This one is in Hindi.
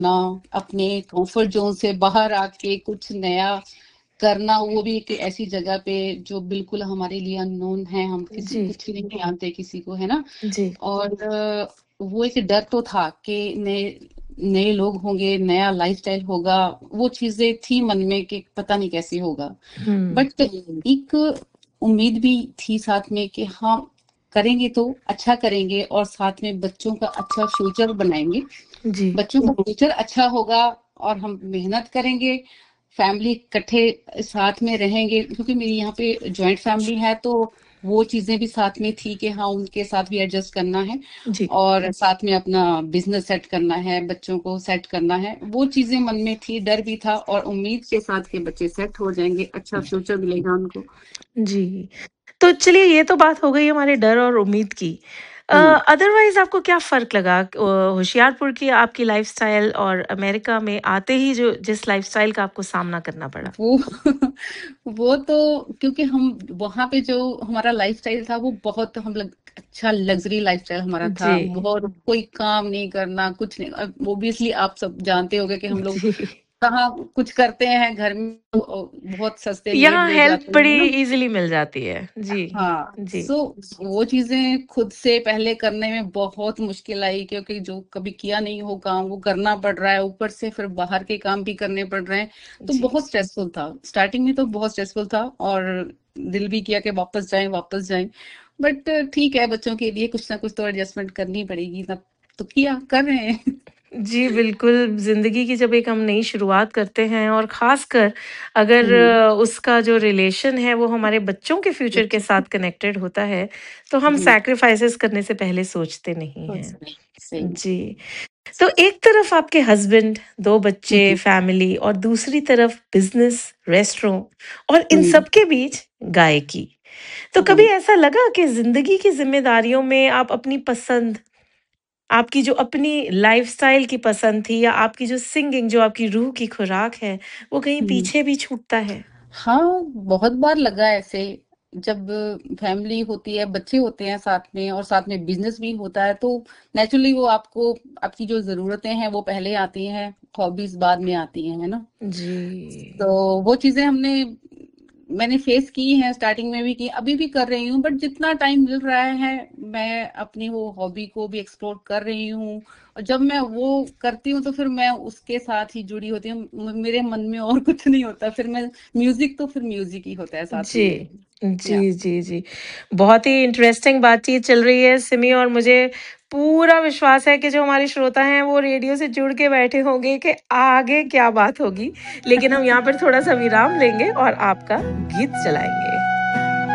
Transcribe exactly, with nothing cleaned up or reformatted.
ना अपने कंफर्ट जोन से बाहर आके कुछ नया करना, वो भी एक ऐसी जगह पे जो बिल्कुल हमारे लिए अननोन है, हम किसी जी कुछ नहीं जानते किसी को, है ना। जी और अ, वो एक डर तो था कि नए नए लोग होंगे, नया लाइफस्टाइल होगा, वो चीजें थी मन में कि पता नहीं कैसे होगा। हम्म बट एक उम्मीद भी थी साथ में कि हाँ, करेंगे तो अच्छा करेंगे और साथ में बच्चों का अच्छा फ्यूचर बनाएंगे, जी बच्चों का फ्यूचर अच्छा होगा और हम मेहनत करेंगे, फैमिली इकट्ठे साथ में रहेंगे, क्योंकि मेरी यहाँ पे जॉइंट फैमिली है, तो वो चीजें भी साथ में थी कि हाँ, उनके साथ भी एडजस्ट करना है जी और साथ में अपना बिजनेस सेट करना है, बच्चों को सेट करना है, वो चीजें मन में थी, डर भी था और उम्मीद के साथ के बच्चे सेट हो जाएंगे, अच्छा फ्यूचर मिलेगा उनको। जी। तो चलिए, ये तो बात हो गई हमारे डर और उम्मीद की। हम्म। अदरवाइज आपको क्या फर्क लगा अ, होशियारपुर की आपकी लाइफस्टाइल और अमेरिका में आते ही जो जिस लाइफस्टाइल का आपको सामना करना पड़ा? वो वो तो क्योंकि हम वहां पे जो हमारा लाइफस्टाइल था वो बहुत हम लोग अच्छा लग्जरी लाइफस्टाइल हमारा था, जी बहुत कोई काम नहीं करना, कुछ नहीं। ओबियसली आप सब जानते होंगे कि हम लोग जी। कहाँ कुछ करते हैं घर में तो बहुत सस्ते मेड यहाँ मिल हेल्प जाते बड़ी हैं ना। इजीली मिल जाती है। जी हाँ, जी सो वो चीजें खुद से पहले करने में बहुत मुश्किल आई, क्योंकि जो कभी किया नहीं हो काम वो करना पड़ रहा है, ऊपर से फिर बाहर के काम भी करने पड़ रहे हैं, तो जी बहुत स्ट्रेसफुल था स्टार्टिंग में, तो बहुत स्ट्रेसफुल था और दिल भी किया कि वापस जाएं वापस जाएं। बट ठीक है, बच्चों के लिए कुछ ना कुछ तो एडजस्टमेंट करनी पड़ेगी, तब तो किया कर रहे हैं। जी, बिल्कुल, ज़िंदगी की जब एक हम नई शुरुआत करते हैं और ख़ासकर अगर हम्म। अ, उसका जो रिलेशन है वो हमारे बच्चों के फ्यूचर के साथ कनेक्टेड होता है, तो हम जी। सैक्रिफाइसेस करने से पहले सोचते नहीं कुछ हैं। नहीं, सही। जी, तो एक तरफ आपके हस्बैंड, दो बच्चे, हम्म। फैमिली और दूसरी तरफ बिज़नेस, रेस्टोरेंट और इन हम्म। सब के बीच गायकी। तो कभी हम्म। ऐसा लगा कि ज़िंदगी की ज़िम्मेदारियों में आप अपनी पसंद, आपकी जो अपनी लाइफ़स्टाइल की पसंद थी या आपकी जो सिंगिंग जो आपकी रूह की खुराक है, वो कहीं हम्म। पीछे भी छूटता है? हाँ, बहुत बार लगा ऐसे, जब फैमिली होती है, बच्चे होते हैं साथ में और साथ में बिजनेस भी होता है, तो नेचुरली वो आपको आपकी जो जरूरतें हैं वो पहले आती हैं, हॉबीज बाद में आती हैं, है ना। जी। तो वो चीजें हमने मैंने फेस की हैं, स्टार्टिंग में भी की, अभी भी कर रही हूँ, बट जितना टाइम मिल रहा है मैं अपनी वो हॉबी को भी एक्सप्लोर कर रही हूँ, और जब मैं वो करती हूँ तो फिर मैं उसके साथ ही जुड़ी होती हूँ, म- मेरे मन में और कुछ नहीं होता, फिर मैं म्यूजिक तो फिर म्यूजिक ही होता है साथ में जी। मेरे। या जी, जी, जी। बहुत ही इंटरेस्टिंग बातचीत चल रही है सिमी, और मुझे पूरा विश्वास है कि जो हमारे श्रोता हैं वो रेडियो से जुड़ के बैठे होंगे कि आगे क्या बात होगी। लेकिन हम यहाँ पर थोड़ा-सा विराम लेंगे और आपका गीत चलाएँगे।